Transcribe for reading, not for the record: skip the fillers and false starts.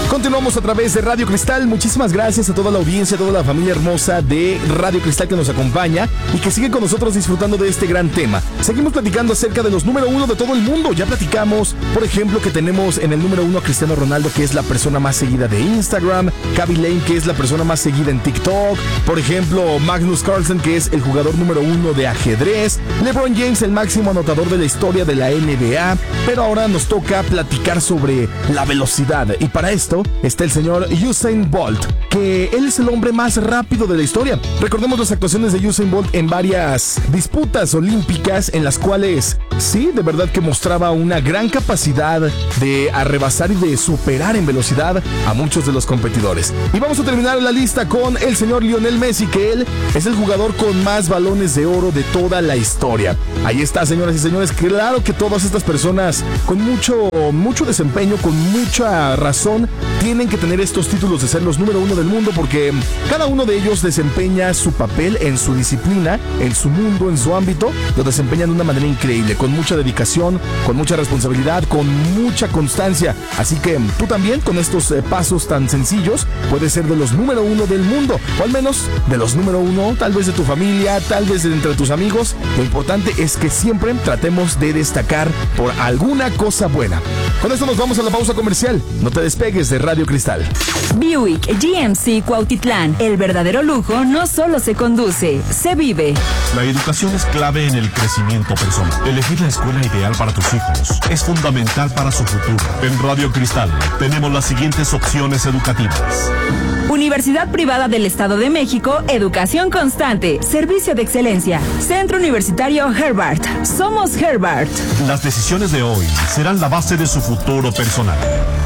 Continuamos a través de Radio Cristal. Muchísimas gracias a toda la audiencia, a toda la familia hermosa de Radio Cristal que nos acompaña y que sigue con nosotros disfrutando de este gran tema. Seguimos platicando acerca de los número uno de todo el mundo. Ya platicamos, por ejemplo, que tenemos en el número uno a Cristiano Ronaldo, que es la persona más seguida de Instagram, Khaby Lame, que es la persona más seguida en TikTok, por ejemplo, Magnus Carlsen, que es el jugador número uno de ajedrez, LeBron James, el máximo anotador de la historia de la NBA, pero ahora nos toca platicar sobre la velocidad, y para esto está el señor Usain Bolt, que él es el hombre más rápido de la historia. Recordemos las actuaciones de Usain Bolt en varias disputas olímpicas en las cuales, sí, de verdad que mostraba una gran capacidad de arrebasar y de superar en velocidad a muchos de los competidores. Y vamos a terminar la lista con el señor Lionel Messi, que él es el jugador con más balones de oro de toda la historia. Ahí está, señoras y señores. Claro que todas estas personas con mucho desempeño, con mucha razón, tienen que tener estos títulos de ser los número uno del mundo, porque cada uno de ellos desempeña su papel en su disciplina, en su mundo, en su ámbito. Lo desempeñan de una manera increíble, con mucha dedicación, con mucha responsabilidad, con mucha constancia. Así que tú también, con estos pasos tan sencillos, puedes ser de los número uno del mundo, o al menos de los número uno, tal vez de tu familia, tal vez de entre tus amigos. Lo importante es que siempre tratemos de destacar por alguna cosa buena. Con esto nos vamos a la pausa comercial. No te despegues de Radio Cristal. Buick GMC Cuautitlán. El verdadero lujo no solo se conduce, se vive. La educación es clave en el crecimiento personal. Elegir la escuela ideal para tus hijos es fundamental para su futuro. En Radio Cristal tenemos las siguientes opciones educativas. Universidad Privada del Estado de México, educación constante, servicio de excelencia. Centro Universitario Herbart. Somos Herbart. Las decisiones de hoy serán la base de su futuro personal.